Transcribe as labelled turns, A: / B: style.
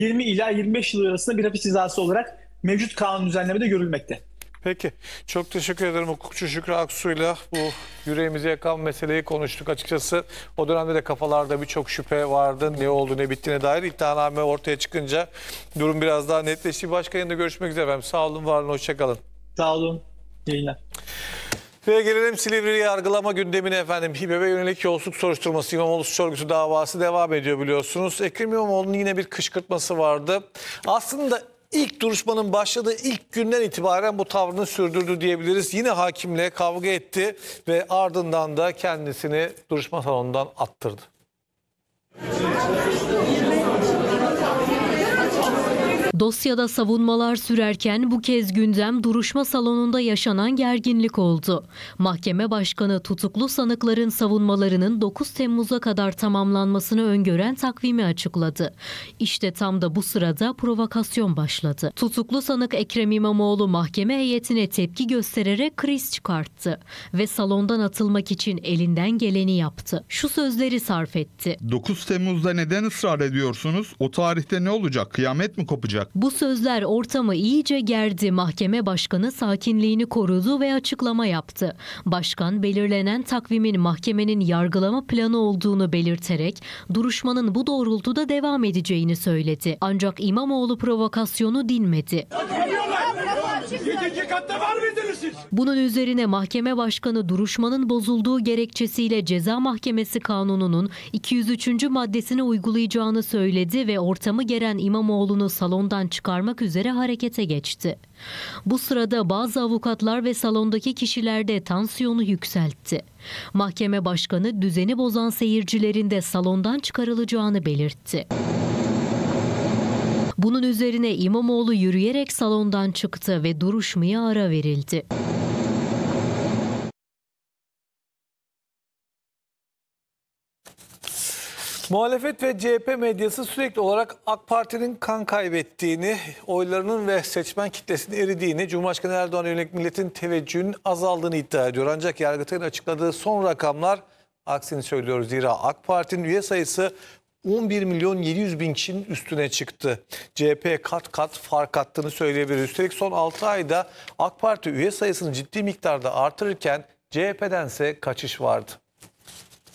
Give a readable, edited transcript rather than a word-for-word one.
A: 20 ila 25 yıl arasında bir hapis cezası olarak mevcut kanun düzenlemede görülmekte.
B: Peki. Çok teşekkür ederim hukukçu Şükrü Aksu'yla bu yüreğimizi yakan meseleyi konuştuk açıkçası. O dönemde de kafalarda birçok şüphe vardı. Ne oldu ne bittiğine dair iddianame ortaya çıkınca durum biraz daha netleşti. Başka yayında görüşmek üzere efendim. Sağ olun, var olun, hoşça kalın.
A: Sağ olun. Yayınlar.
B: Ve gelelim Silivri yargılama gündemine efendim. İBB'ye yönelik yolsuzluk soruşturması, İmamoğlu suç örgütü davası devam ediyor biliyorsunuz. Ekrem İmamoğlu'nun yine bir kışkırtması vardı. Aslında ilk duruşmanın başladığı ilk günden itibaren bu tavrını sürdürdü diyebiliriz. Yine hakimle kavga etti ve ardından da kendisini duruşma salonundan attırdı.
C: Dosyada savunmalar sürerken bu kez gündem duruşma salonunda yaşanan gerginlik oldu. Mahkeme başkanı tutuklu sanıkların savunmalarının 9 Temmuz'a kadar tamamlanmasını öngören takvimi açıkladı. İşte tam da bu sırada provokasyon başladı. Tutuklu sanık Ekrem İmamoğlu mahkeme heyetine tepki göstererek kriz çıkarttı ve salondan atılmak için elinden geleni yaptı. Şu sözleri sarf etti.
D: 9 Temmuz'da neden ısrar ediyorsunuz? O tarihte ne olacak? Kıyamet mi kopacak?
C: Bu sözler ortamı iyice gerdi. Mahkeme başkanı sakinliğini korudu ve açıklama yaptı. Başkan belirlenen takvimin mahkemenin yargılama planı olduğunu belirterek duruşmanın bu doğrultuda devam edeceğini söyledi. Ancak İmamoğlu provokasyonu dinmedi. Bunun üzerine mahkeme başkanı duruşmanın bozulduğu gerekçesiyle Ceza Mahkemesi Kanunu'nun 203. maddesini uygulayacağını söyledi ve ortamı geren İmamoğlu'nu salondan çıkarmak üzere harekete geçti. Bu sırada bazı avukatlar ve salondaki kişiler de tansiyonu yükseltti. Mahkeme başkanı düzeni bozan seyircilerin de salondan çıkarılacağını belirtti. Bunun üzerine İmamoğlu yürüyerek salondan çıktı ve duruşmaya ara verildi.
B: Muhalefet ve CHP medyası sürekli olarak AK Parti'nin kan kaybettiğini, oylarının ve seçmen kitlesinin eridiğini, Cumhurbaşkanı Erdoğan'a yönelik milletin teveccühünün azaldığını iddia ediyor. Ancak Yargıtay'ın açıkladığı son rakamlar aksini söylüyor. Zira AK Parti'nin üye sayısı 11 milyon 700 bin kişinin üstüne çıktı. CHP kat kat fark attığını söyleyebiliriz. Üstelik son 6 ayda AK Parti üye sayısını ciddi miktarda artırırken CHP'dense kaçış vardı.